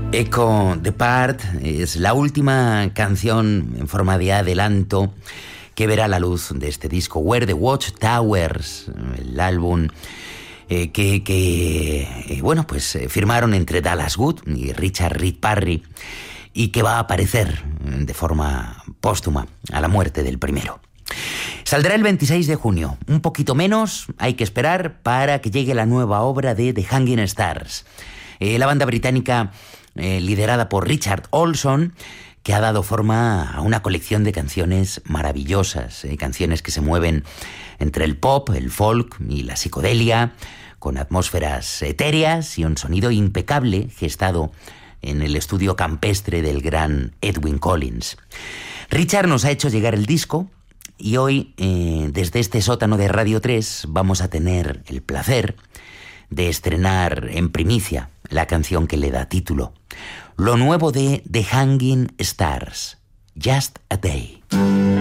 Echo Depart es la última canción en forma de adelanto que verá la luz de este disco Where the Watchtowers, el álbum que firmaron entre Dallas Wood y Richard Reed Parry, y que va a aparecer de forma póstuma a la muerte del primero. Saldrá el 26 de junio, un poquito menos hay que esperar para que llegue la nueva obra de The Hanging Stars, la banda británica liderada por Richard Olson, que ha dado forma a una colección de canciones maravillosas, canciones que se mueven entre el pop, el folk y la psicodelia, con atmósferas etéreas y un sonido impecable gestado en el estudio campestre del gran Edwyn Collins. Richard nos ha hecho llegar el disco y hoy, desde este sótano de Radio 3, vamos a tener el placer de estrenar en primicia la canción que le da título, lo nuevo de The Hanging Stars, Just a Day.